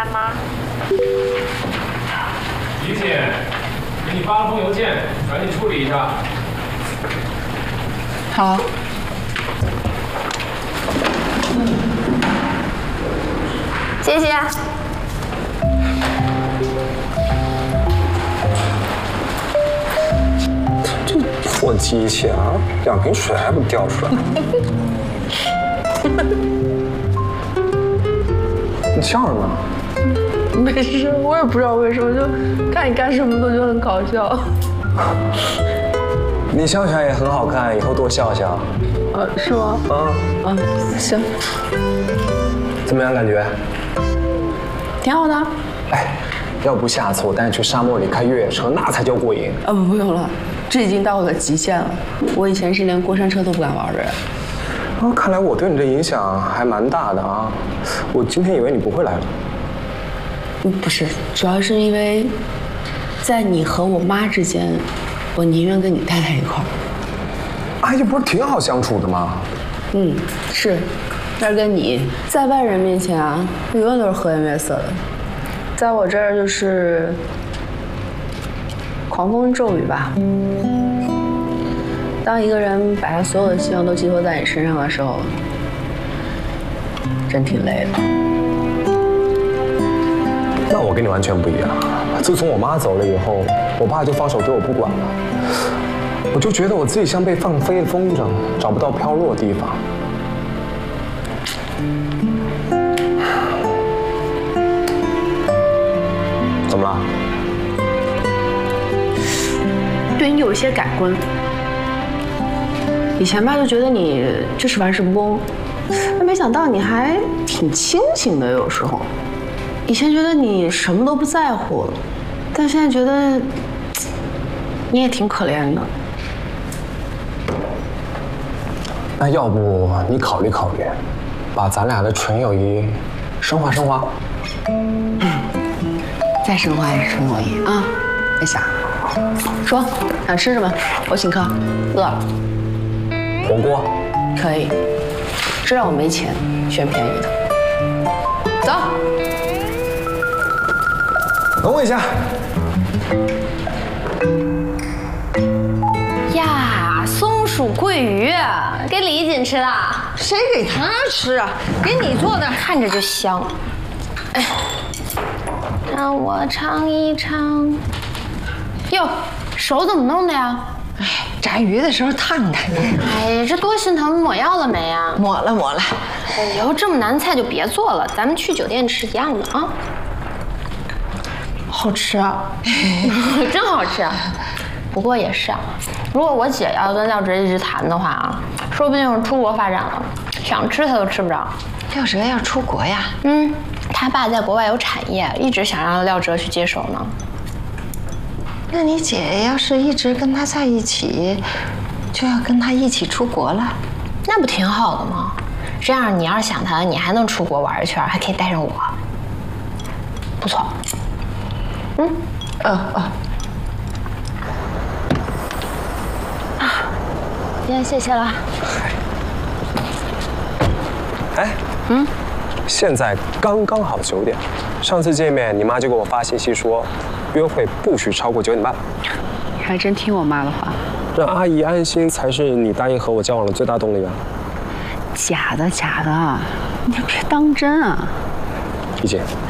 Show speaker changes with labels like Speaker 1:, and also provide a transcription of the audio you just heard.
Speaker 1: 开吗？
Speaker 2: 李姐，给你发了封邮件，赶紧处理一下。
Speaker 3: 好。
Speaker 1: 谢谢。
Speaker 4: 这破机器啊，2瓶水还不掉出来？你笑什么？
Speaker 3: 没事，我也不知道为什么，就看你干什么都觉得很搞笑。
Speaker 4: 你笑起来也很好看，以后多笑笑。
Speaker 3: 是吗？行。
Speaker 4: 怎么样感觉？
Speaker 3: 挺好的。
Speaker 4: 哎，要不下次我带你去沙漠里开越野车，那才叫过瘾。
Speaker 3: 不用了，这已经到我的极限了。我以前是连过山车都不敢玩的人。
Speaker 4: 看来我对你的影响还蛮大的啊！我今天以为你不会来了。
Speaker 3: 不是，主要是因为，在你和我妈之间，我宁愿跟你待在一块儿。
Speaker 4: 阿姨不是挺好相处的吗？
Speaker 3: 是，但是跟你在外人面前啊，永远都是和颜悦色的，在我这儿就是狂风骤雨吧。当一个人把他所有的希望都寄托在你身上的时候，真挺累的。
Speaker 4: 那我跟你完全不一样。自从我妈走了以后，我爸就放手对我不管了。我就觉得我自己像被放飞的风筝，找不到飘落的地方。怎么了？
Speaker 3: 对你有一些改观。以前吧就觉得你就是玩世不恭，但没想到你还挺清醒的，有时候。以前觉得你什么都不在乎，但现在觉得你也挺可怜的。
Speaker 4: 那要不你考虑考虑，把咱俩的纯友谊升华升华？
Speaker 3: 再升华也是纯友谊啊！别想，说想吃什么，我请客。饿了。
Speaker 4: 火锅。
Speaker 3: 可以。知道我没钱，选便宜的。走。
Speaker 4: 等我一下。
Speaker 1: 呀，松鼠桂鱼给李锦吃的，
Speaker 5: 谁给他吃啊？给你做的，
Speaker 1: 看着就香。哎，让我尝一尝。哟，手怎么弄的呀？
Speaker 5: 哎，炸鱼的时候烫的。
Speaker 1: 哎，这多心疼，抹药了没呀？
Speaker 5: 抹了。
Speaker 1: 以后这么难菜就别做了，咱们去酒店吃一样的啊。好吃啊，真好吃啊！不过也是啊，如果我姐要跟廖哲一直谈的话啊，说不定出国发展了，想吃他都吃不着。
Speaker 5: 廖哲要出国呀？
Speaker 1: 他爸在国外有产业，一直想让廖哲去接手呢。
Speaker 5: 那你姐要是一直跟他在一起，就要跟他一起出国了，
Speaker 1: 那不挺好的吗？这样你要是想他，你还能出国玩一圈，还可以带上我，不错。今天谢谢了。
Speaker 4: 哎，现在刚刚好9点。上次见面，你妈就给我发信息说，约会不许超过9点半。
Speaker 3: 你还真听我妈的话。
Speaker 4: 让阿姨安心才是你答应和我交往的最大动力啊。
Speaker 3: 假的，你可别当真啊。
Speaker 4: 李姐。